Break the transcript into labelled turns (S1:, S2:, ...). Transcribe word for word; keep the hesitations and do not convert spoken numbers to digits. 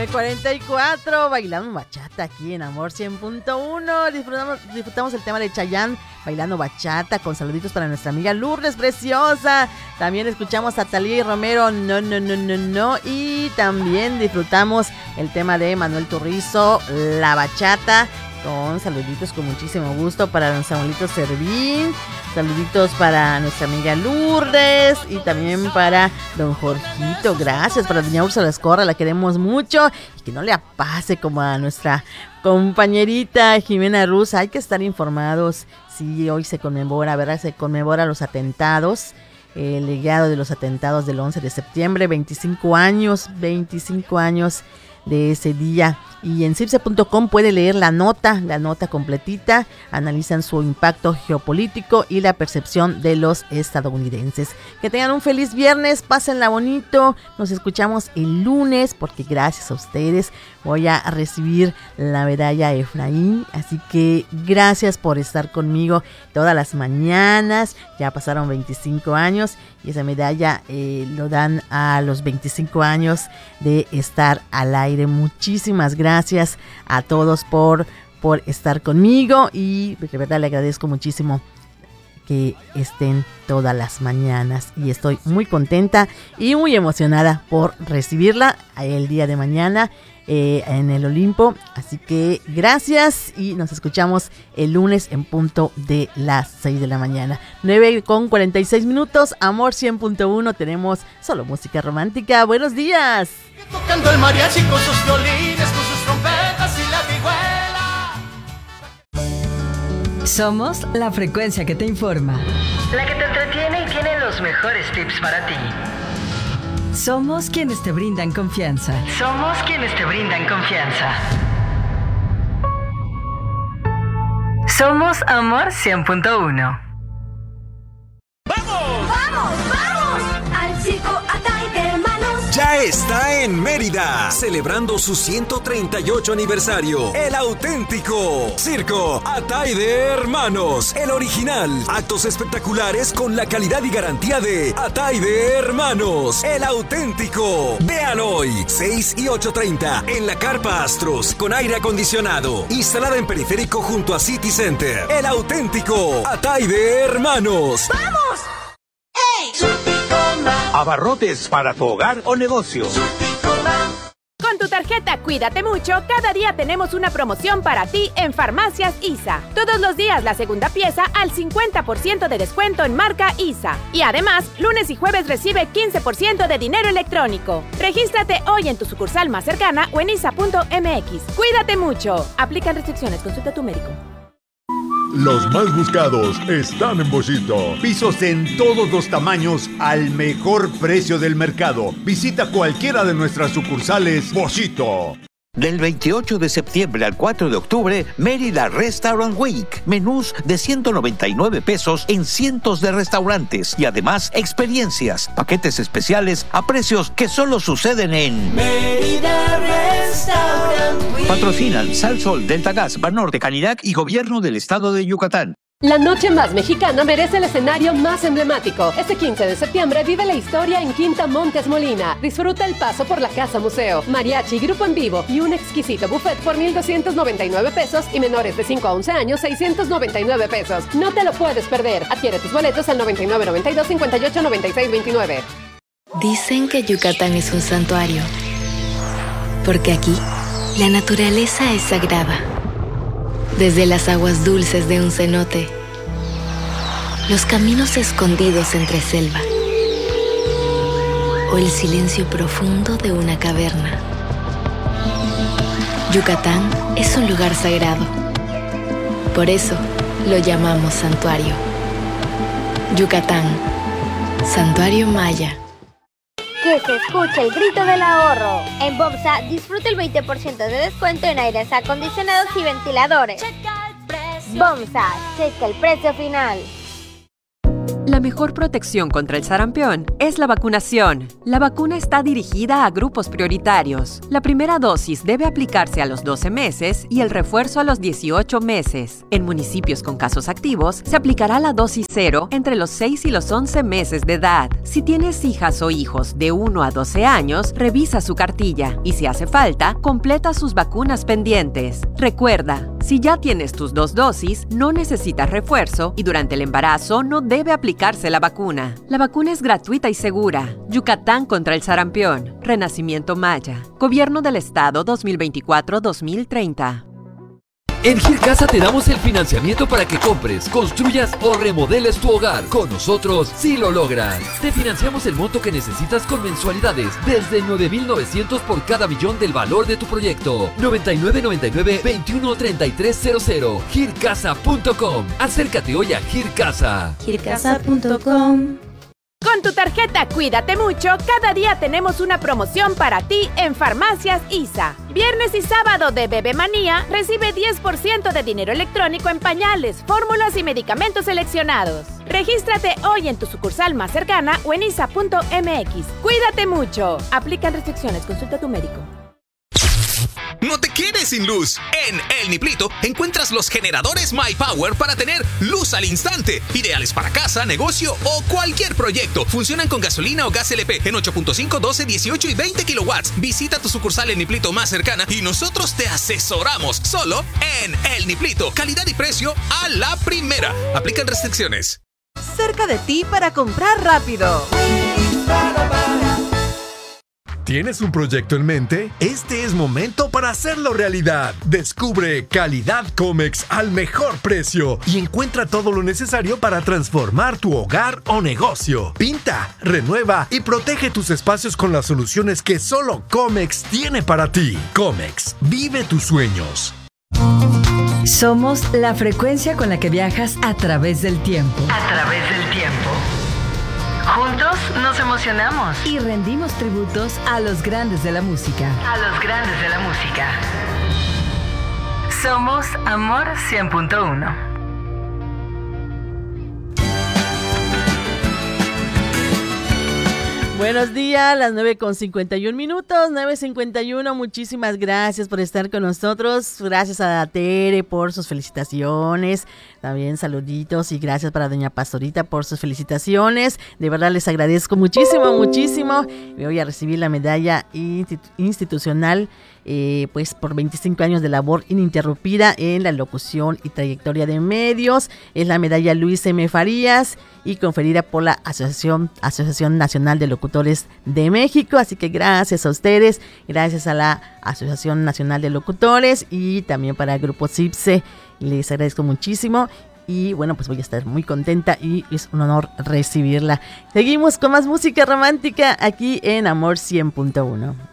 S1: nueve cuarenta y cuatro, bailando bachata aquí en Amor cien punto uno. Disfrutamos, disfrutamos el tema de Chayanne, bailando bachata, con saluditos para nuestra amiga Lourdes, preciosa. También escuchamos a Thalía y Romero, no, no, no, no, no. Y también disfrutamos el tema de Manuel Turizo, la bachata, con saluditos con muchísimo gusto para nuestro abuelito Servín. Saluditos para nuestra amiga Lourdes y también para don Jorgito. Gracias para doña Úrsula Escorra, la queremos mucho. Y que no le pase como a nuestra compañerita Jimena Ruz. Hay que estar informados. Sí, hoy se conmemora, ¿verdad? Se conmemora los atentados, el legado de los atentados del once de septiembre. veinticinco años, veinticinco años de ese día. Y en cipse punto com puede leer la nota, la nota completita. Analizan su impacto geopolítico y la percepción de los estadounidenses. Que tengan un feliz viernes, pásenla bonito. Nos escuchamos el lunes, porque gracias a ustedes voy a recibir la medalla Efraín. Así que gracias por estar conmigo todas las mañanas. Ya pasaron veinticinco años y esa medalla eh, lo dan a los veinticinco años de estar al aire. Muchísimas gracias. Gracias a todos por, por estar conmigo y de verdad le agradezco muchísimo que estén todas las mañanas y estoy muy contenta y muy emocionada por recibirla el día de mañana eh, en el Olimpo. Así que gracias y nos escuchamos el lunes en punto de las seis de la mañana. nueve con cuarenta y seis minutos, Amor cien punto uno, tenemos solo música romántica. Buenos días.
S2: Tocando el mariachi con sus violines, con sus trompetas y la vihuela.
S3: Somos la frecuencia que te informa,
S4: la que te entretiene y tiene los mejores tips para ti.
S3: Somos quienes te brindan confianza.
S4: Somos quienes te brindan confianza. Somos Amor cien punto uno.
S2: ¡Vamos!
S5: ¡Vamos, vamos! Al circo Atay de Hermanos.
S6: Ya está en Mérida, celebrando su ciento treinta y ocho aniversario. El auténtico Circo Atay de Hermanos, el original. Actos espectaculares con la calidad y garantía de Atay de Hermanos, el auténtico. Vean hoy, seis y ocho treinta, en la Carpa Astros, con aire acondicionado, instalada en periférico junto a City Center. El auténtico Atay de Hermanos.
S5: ¡Vamos! ¡Ey!
S7: Abarrotes para tu hogar o negocio.
S8: Con tu tarjeta Cuídate Mucho, cada día tenemos una promoción para ti en Farmacias I S A. Todos los días la segunda pieza al cincuenta por ciento de descuento en marca I S A. Y además, lunes y jueves recibe quince por ciento de dinero electrónico. Regístrate hoy en tu sucursal más cercana o en I S A punto M X. Cuídate Mucho. Aplican restricciones. Consulta a tu médico.
S9: Los más buscados están en Boschito.
S10: Pisos en todos los tamaños al mejor precio del mercado. Visita cualquiera de nuestras sucursales Boschito.
S7: Del veintiocho de septiembre al cuatro de octubre, Mérida Restaurant Week. Menús de ciento noventa y nueve pesos en cientos de restaurantes. Y además, experiencias, paquetes especiales a precios que solo suceden en
S2: Mérida Restaurant Week.
S7: Patrocinan Sal Sol, Delta Gas, Banorte, Canirac y Gobierno del Estado de Yucatán.
S11: La noche más mexicana merece el escenario más emblemático. Este quince de septiembre vive la historia en Quinta Montes Molina. Disfruta el paso por la Casa Museo, mariachi, grupo en vivo y un exquisito buffet por mil doscientos noventa y nueve pesos y menores de cinco a once años seiscientos noventa y nueve pesos. No te lo puedes perder. Adquiere tus boletos al noventa y nueve noventa y dos cincuenta y ocho noventa y seis veintinueve.
S12: Dicen que Yucatán es un santuario, porque aquí la naturaleza es sagrada. Desde las aguas dulces de un cenote, los caminos escondidos entre selva, o el silencio profundo de una caverna. Yucatán es un lugar sagrado. Por eso lo llamamos santuario. Yucatán, Santuario Maya.
S13: Que se escuche el grito del ahorro. En Bomsa disfruta el veinte por ciento de descuento en aires acondicionados y ventiladores. Bomsa, checa el precio final.
S14: La mejor protección contra el sarampión es la vacunación. La vacuna está dirigida a grupos prioritarios. La primera dosis debe aplicarse a los doce meses y el refuerzo a los dieciocho meses. En municipios con casos activos, se aplicará la dosis cero entre los seis y los once meses de edad. Si tienes hijas o hijos de uno a doce años, revisa su cartilla y si hace falta, completa sus vacunas pendientes. Recuerda, si ya tienes tus dos dosis, no necesitas refuerzo y durante el embarazo no debe aplicarse la vacuna. La vacuna es gratuita y segura. Yucatán contra el sarampión. Renacimiento Maya. Gobierno del Estado dos mil veinticuatro a dos mil treinta.
S15: En Gircasa te damos el financiamiento para que compres, construyas o remodeles tu hogar. Con nosotros sí lo logras. Te financiamos el monto que necesitas con mensualidades desde nueve mil novecientos por cada millón del valor de tu proyecto. noventa y nueve noventa y nueve veintiuno treinta y tres cero cero. gircasa punto com. Acércate hoy a Gircasa.
S16: gircasa punto com.
S8: Con tu tarjeta Cuídate Mucho, cada día tenemos una promoción para ti en Farmacias I S A. Viernes y sábado de Bebe Manía, recibe diez por ciento de dinero electrónico en pañales, fórmulas y medicamentos seleccionados. Regístrate hoy en tu sucursal más cercana o en isa punto m x. Cuídate mucho. Aplican restricciones. Consulta a tu médico.
S17: No te quedes sin luz. En El Niplito encuentras los generadores My Power para tener luz al instante. Ideales para casa, negocio o cualquier proyecto. Funcionan con gasolina o gas L P en ocho punto cinco, doce, dieciocho y veinte kilowatts. Visita tu sucursal El Niplito más cercana y nosotros te asesoramos. Solo en El Niplito. Calidad y precio a la primera. Aplican restricciones.
S18: Cerca de ti para comprar rápido.
S9: ¿Tienes un proyecto en mente? Este es momento para hacerlo realidad. Descubre Calidad Comex al mejor precio y encuentra todo lo necesario para transformar tu hogar o negocio. Pinta, renueva y protege tus espacios con las soluciones que solo Comex tiene para ti. Comex, vive tus sueños.
S3: Somos la frecuencia con la que viajas a través del tiempo.
S4: A través del tiempo. Juntos nos emocionamos
S3: y rendimos tributos a los grandes de la música.
S4: A los grandes de la música. Somos Amor cien punto uno.
S1: Buenos días, las nueve con cincuenta y un minutos, nueve cincuenta y uno. Muchísimas gracias por estar con nosotros. Gracias a Tere por sus felicitaciones. También saluditos y gracias para doña Pastorita por sus felicitaciones. De verdad les agradezco muchísimo, muchísimo. Me voy a recibir la medalla institucional eh, pues por veinticinco años de labor ininterrumpida en la locución y trayectoria de medios. Es la medalla Luis M. Farías y conferida por la Asociación, Asociación Nacional de Locutores de México. Así que gracias a ustedes, gracias a la Asociación Nacional de Locutores y también para el Grupo CIPSE. Les agradezco muchísimo y bueno, pues voy a estar muy contenta y es un honor recibirla. Seguimos con más música romántica aquí en Amor cien punto uno.